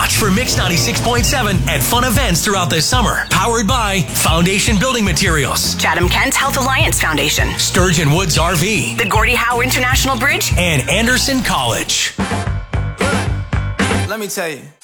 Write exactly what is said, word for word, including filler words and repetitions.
Watch for Mix ninety-six point seven at fun events throughout the summer. Powered by Foundation Building Materials, Chatham-Kent Health Alliance Foundation, Sturgeon Woods R V, the Gordie Howe International Bridge, and Anderson College. Let me tell you.